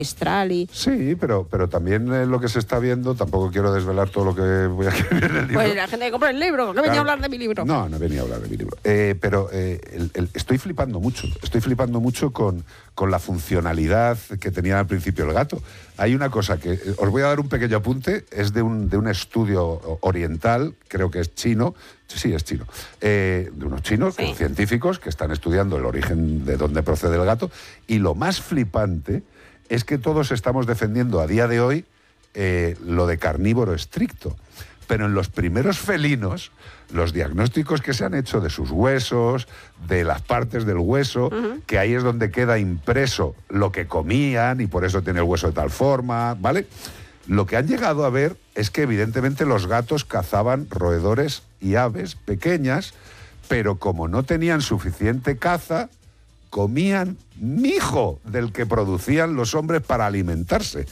Mistral y... Sí, pero también lo que se está viendo, tampoco quiero desvelar todo lo que voy a escribir en el libro. Pues la gente que compra el libro, que venía a hablar de mi libro. No venía a hablar de mi libro. Pero estoy flipando mucho con la funcionalidad que tenía al principio el gato. Hay una cosa que os voy a dar un pequeño apunte, es de un estudio oriental, creo que es chino, sí, es chino, de unos chinos, sí, científicos que están estudiando el origen de dónde procede el gato, y lo más flipante es que todos estamos defendiendo a día de hoy lo de carnívoro estricto. Pero en los primeros felinos, los diagnósticos que se han hecho de sus huesos, de las partes del hueso, que ahí es donde queda impreso lo que comían y por eso tiene el hueso de tal forma, ¿vale? Lo que han llegado a ver es que evidentemente los gatos cazaban roedores y aves pequeñas, pero como no tenían suficiente caza, comían mijo del que producían los hombres para alimentarse,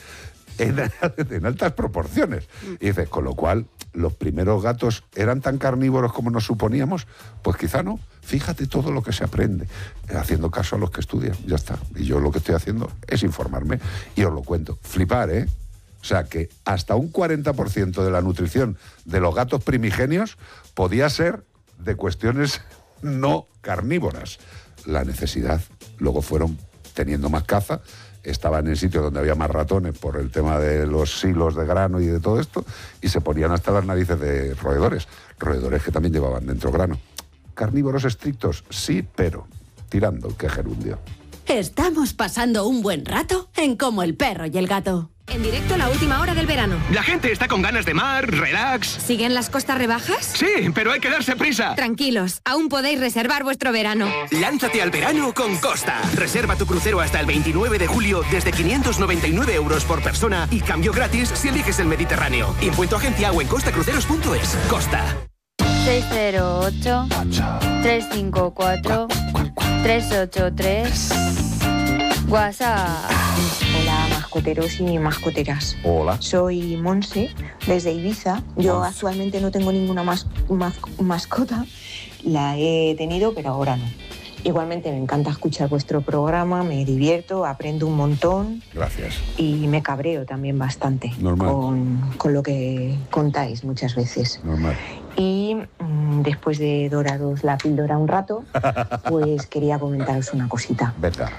en altas proporciones. Y dices, con lo cual, ¿los primeros gatos eran tan carnívoros como nos suponíamos? Pues quizá no. Fíjate todo lo que se aprende, haciendo caso a los que estudian, ya está. Y yo lo que estoy haciendo es informarme y os lo cuento. Flipar, ¿eh? O sea, que hasta un 40% de la nutrición de los gatos primigenios podía ser de cuestiones no carnívoras. La necesidad, luego fueron teniendo más caza, estaban en sitios donde había más ratones por el tema de los silos de grano y de todo esto, y se ponían hasta las narices de roedores que también llevaban dentro grano. Carnívoros estrictos, sí, pero tirando que gerundio. Estamos pasando un buen rato en Como el perro y el gato. En directo a la última hora del verano. La gente está con ganas de mar, relax. ¿Siguen las costas rebajas? Sí, pero hay que darse prisa. Tranquilos, aún podéis reservar vuestro verano. Lánzate al verano con Costa. Reserva tu crucero hasta el 29 de julio desde 599 euros por persona y cambio gratis si eliges el Mediterráneo. Impuesto agencia o en costacruceros.es. Costa. 608-354-383. WhatsApp. Hola, mascoteros y mascoteras. Hola. Soy Monse, desde Ibiza. Yo actualmente no tengo ninguna mascota. La he tenido, pero ahora no. Igualmente me encanta escuchar vuestro programa, me divierto, aprendo un montón. Gracias. Y me cabreo también bastante. Normal. Con lo que contáis muchas veces. Normal. Y después de doraros la píldora un rato, pues quería comentaros una cosita. Venga.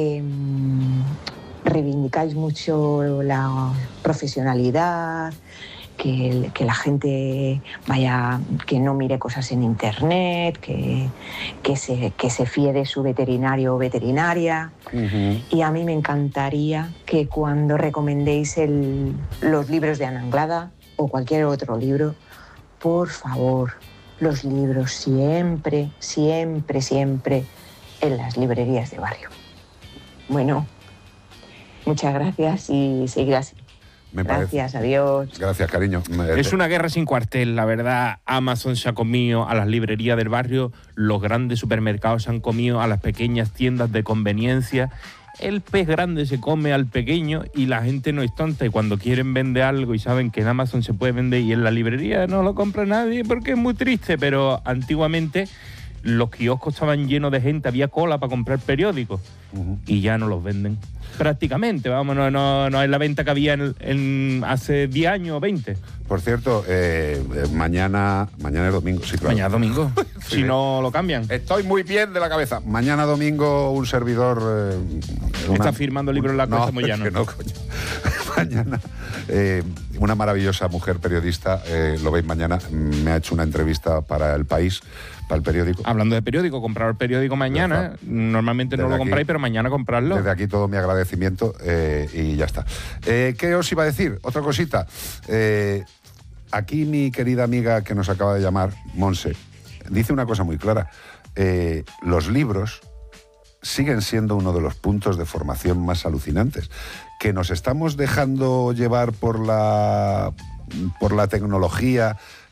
Reivindicáis mucho la profesionalidad, que la gente que no mire cosas en internet, que se fíe de su veterinario o veterinaria. Y a mí me encantaría que cuando recomendéis los libros de Ana Anglada o cualquier otro libro, por favor, los libros siempre, siempre, siempre en las librerías de barrio. Bueno, muchas gracias y seguir así. Gracias, adiós. Gracias, cariño. Es una guerra sin cuartel, la verdad. Amazon se ha comido a las librerías del barrio, los grandes supermercados se han comido a las pequeñas tiendas de conveniencia. El pez grande se come al pequeño y la gente no es tonta, y cuando quieren vender algo y saben que en Amazon se puede vender y en la librería no lo compra nadie porque es muy triste, pero antiguamente los kioscos estaban llenos de gente, había cola para comprar periódicos y ya no los venden. Prácticamente, vamos, no es la venta que había en hace 10 años o 20. Por cierto, mañana es domingo, sí, claro. Mañana es domingo, sí, si no lo cambian. Estoy muy bien de la cabeza. Mañana domingo un servidor... Está firmando libros en la Casa Moyano. No, coño. Mañana una maravillosa mujer periodista, lo veis mañana, me ha hecho una entrevista para El País, para el periódico. Hablando de periódico, comprar el periódico mañana, normalmente no lo compráis, pero mañana comprarlo. Desde aquí todo mi agradecimiento y ya está. ¿Qué os iba a decir? Otra cosita. Aquí mi querida amiga que nos acaba de llamar, Monse, dice una cosa muy clara. Los libros siguen siendo uno de los puntos de formación más alucinantes. Que nos estamos dejando llevar por la tecnología,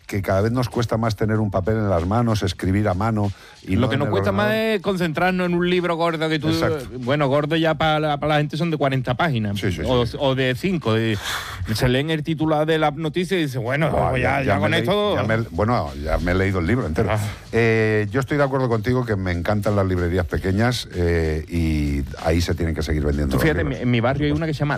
que cada vez nos cuesta más tener un papel en las manos, escribir a mano. Y lo no que en nos el cuesta más ordenador. es concentrarnos en un libro gordo que tú... Exacto. Bueno, gordo ya para la gente son de 40 páginas. Sí, sí, o, sí. o de 5. Se leen el titular de la noticia y dicen, bueno, ya con me esto... ya me he leído el libro entero. Ah. Yo estoy de acuerdo contigo que me encantan las librerías pequeñas y ahí se tienen que seguir vendiendo Tú los fíjate, libros. en mi barrio hay una que se llama